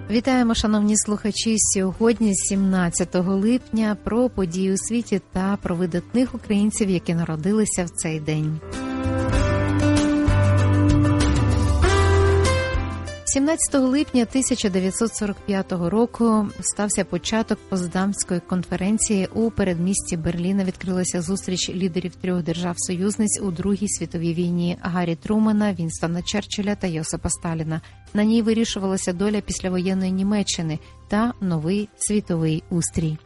Вітаємо, шановні слухачі, сьогодні, 17 липня, про події у світі та про видатних українців, які народилися в цей день. 17 липня 1945 року стався початок Потсдамської конференції. У передмісті Берліна відкрилася зустріч лідерів трьох держав-союзниць у Другій світовій війні – Гаррі Трумана, Вінстона Черчилля та Йосипа Сталіна. На ній вирішувалася доля післявоєнної Німеччини та новий світовий устрій.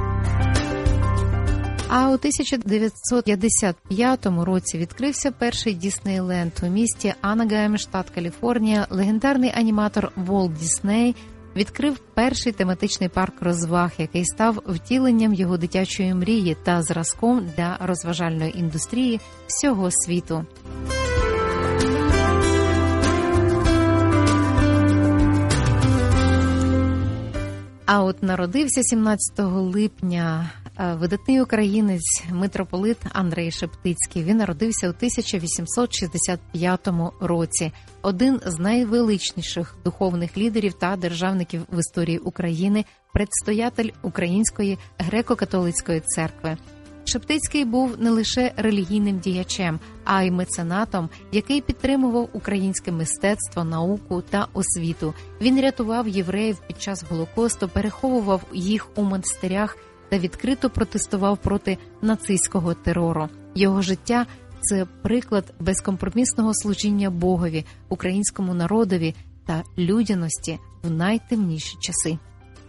А у 1955 році відкрився перший Діснейленд у місті Анагайм, штат Каліфорнія. Легендарний аніматор Волт Дісней відкрив перший тематичний парк розваг, який став втіленням його дитячої мрії та зразком для розважальної індустрії всього світу. А от народився 17 липня видатний українець, митрополит Андрей Шептицький. Він народився у 1865 році. Один з найвеличніших духовних лідерів та державників в історії України, предстоятель Української греко-католицької церкви. Шептицький був не лише релігійним діячем, а й меценатом, який підтримував українське мистецтво, науку та освіту. Він рятував євреїв під час Голокосту, переховував їх у монастирях та відкрито протестував проти нацистського терору. Його життя – це приклад безкомпромісного служіння Богові, українському народові та людяності в найтемніші часи.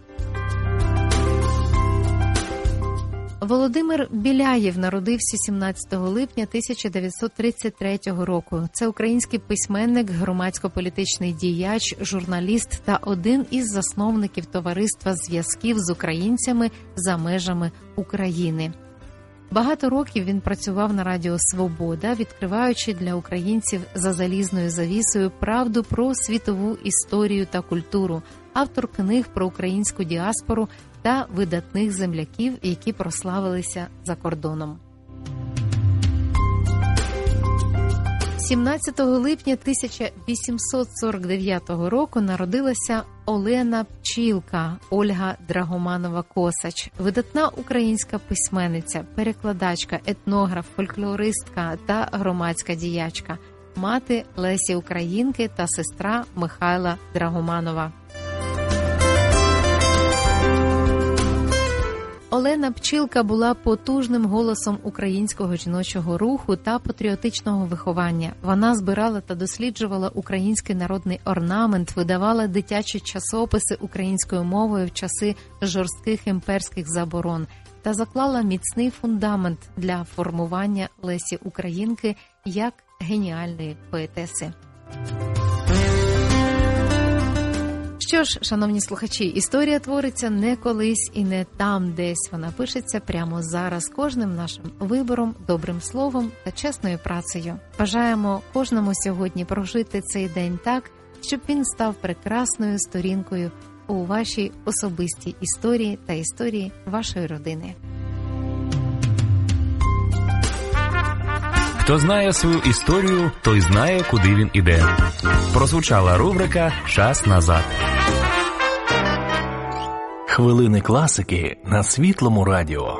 Володимир Біляєв народився 17 липня 1933 року. Це український письменник, громадсько-політичний діяч, журналіст та один із засновників товариства зв'язків з українцями за межами України. Багато років він працював на радіо «Свобода», відкриваючи для українців за залізною завісою правду про світову історію та культуру, автор книг про українську діаспору та видатних земляків, які прославилися за кордоном. 17 липня 1849 року народилася Олена Пчілка Ольга Драгоманова-Косач, видатна українська письменниця, перекладачка, етнограф, фольклористка та громадська діячка, мати Лесі Українки та сестра Михайла Драгоманова. Олена Пчілка була потужним голосом українського жіночого руху та патріотичного виховання. Вона збирала та досліджувала український народний орнамент, видавала дитячі часописи українською мовою в часи жорстких імперських заборон та заклала міцний фундамент для формування Лесі Українки як геніальної поетеси. Що ж, шановні слухачі, історія твориться не колись і не там десь. Вона пишеться прямо зараз кожним нашим вибором, добрим словом та чесною працею. Бажаємо кожному сьогодні прожити цей день так, щоб він став прекрасною сторінкою у вашій особистій історії та історії вашої родини. Хто знає свою історію, той знає, куди він іде. Прозвучала рубрика «Час назад». Хвилини класики на Світлому радіо.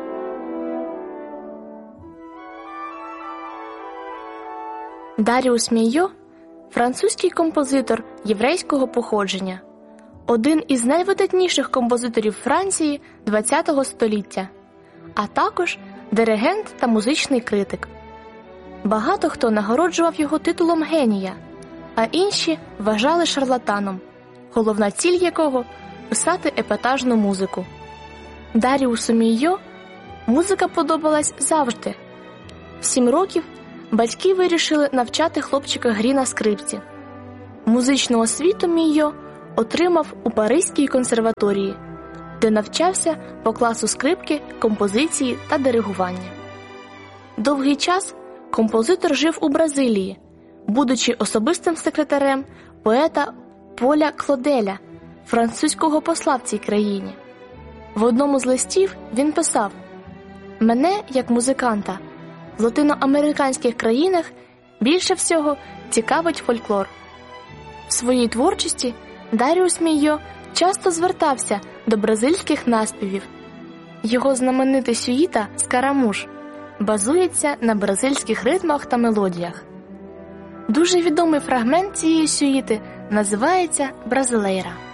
Даріус Мійо – французький композитор єврейського походження. Один із найвидатніших композиторів Франції ХХ століття, а також диригент та музичний критик. Багато хто нагороджував його титулом генія, а інші вважали шарлатаном, головна ціль якого – писати епатажну музику. Даріусу Мійо музика подобалась завжди. В 7 років батьки вирішили навчати хлопчика грі на скрипці. Музичну освіту Мійо отримав у Паризькій консерваторії, де навчався по класу скрипки, композиції та диригування. Довгий час композитор жив у Бразилії, будучи особистим секретарем поета Поля Клоделя, французького посла в цій країні. В одному з листів він писав: «Мене, як музиканта, в латиноамериканських країнах більше всього цікавить фольклор. В своїй творчості Даріус Мійо часто звертався до бразильських наспівів. Його знаменитий сюїта «Скарамуш» базується на бразильських ритмах та мелодіях. Дуже відомий фрагмент цієї сюїти називається «Бразилейра».